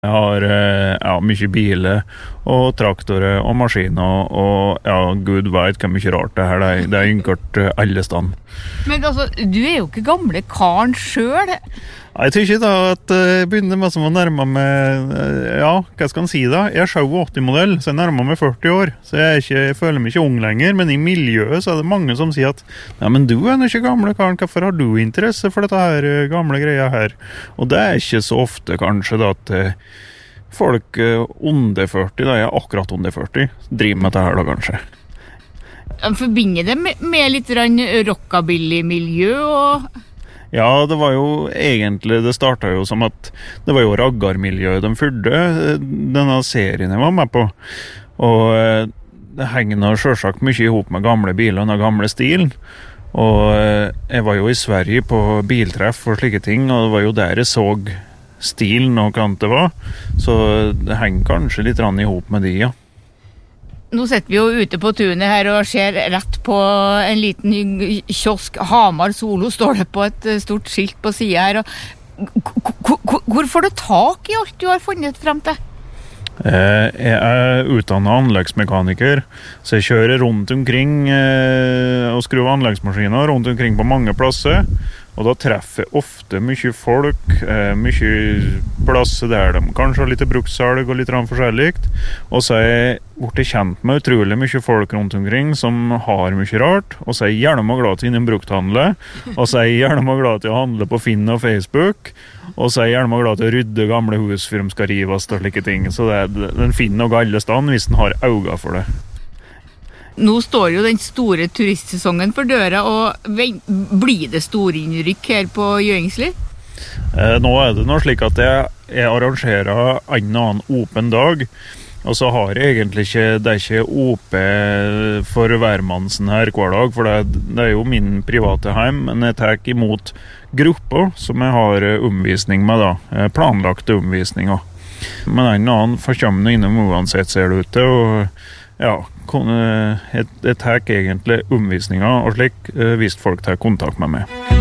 Jeg har mye biler og traktorer og maskiner og Gud vet hvor mye rart det her. Det er ynkert alle stand. Men altså, du jo ikke gamle karen selv. Jeg tror ikke da at jeg begynner med som å nærme meg, hva skal jeg si da? Jeg er 87-modell, så jeg nærmer meg 40 år. Så jeg føler meg ikke ung lenger, men i miljøet så det mange som sier at «Nei, men du jo ikke gamle karen, hvorfor har du interesse for dette her gamle greia her?» Og det ikke så ofte kanskje da at folk under 40, da jeg akkurat under 40, driver med dette her da kanskje. Jeg forbinder det med litt rockabilly-miljø og... Ja, det var jo egentlig, det startet jo som at det var jo raggarmiljøet de fyrde denne serien jeg var med på. Og det henger nå selvsagt mye ihop med gamle biler og gamle stilen. Og jeg var jo i Sverige på biltreff og slike ting, og det var jo der jeg så stilen og hva det var. Så det henger kanskje litt ihop med de, ja. Nå sitter vi jo ute på tunet her og ser rett på en liten kiosk. Hamar Solo står det på et stort skilt på siden her. Hvor får du tak i alt du har funnet frem til? Jeg utdannet anleggsmekaniker, så jeg kjører rundt omkring og skrur anleggsmaskiner rundt omkring på mange plasser. Og da treffer jeg ofte mye folk, mye plasser der de kanskje har litt brukssalg og litt forskjellig. Og så jeg blitt kjent med utrolig mye folk rundt omkring som har mye rart. Og så jeg gjerne glad til innen brukthandle. Og så jeg gjerne glad til å handle på Finn og Facebook. Og så jeg gjerne glad til å rydde gamle hus før de skal rives og slike ting. Så den finner noe alle stand hvis den har øyne for det. Nå står jo den store turistsesongen for døra, og blir det store innrykk her på Gjøingsli? Nå det noe slik at jeg arrangerer en annen åpen dag, og så har jeg egentlig det ikke åpen for hvermannsen her hver dag, for det jo min private heim, men jeg tar imot grupper som jeg har omvisning med da, planlagte omvisninger. Men en annen forkommer innom uansett ser det ute, og ja, jeg tar egentlig omvisninger og slik hvis folk tar kontakt med meg.